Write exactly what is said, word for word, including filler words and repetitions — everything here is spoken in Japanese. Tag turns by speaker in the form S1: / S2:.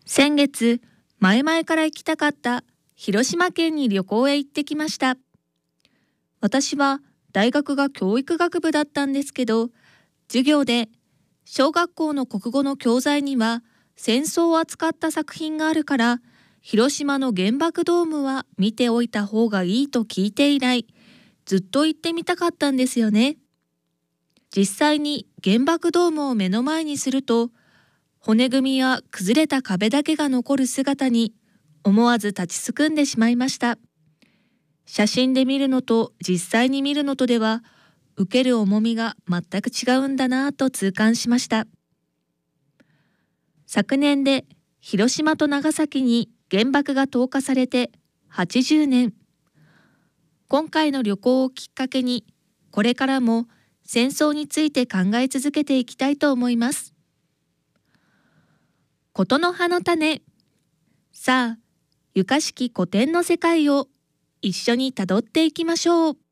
S1: 先月、前々から行きたかった広島県に旅行へ行ってきました。私は大学が教育学部だったんですけど、授業で小学校の国語の教材には戦争を扱った作品があるから、広島の原爆ドームは見ておいた方がいいと聞いて以来、ずっと行ってみたかったんですよね。実際に原爆ドームを目の前にすると、骨組みや崩れた壁だけが残る姿に思わず立ちすくんでしまいました。写真で見るのと実際に見るのとでは、受ける重みが全く違うんだなぁと痛感しました。昨年で広島と長崎に原爆が投下されてはちじゅうねん。今回の旅行をきっかけに、これからも戦争について考え続けていきたいと思います。ことの葉の種。さあ、ゆかしき古典の世界を一緒にたどっていきましょう。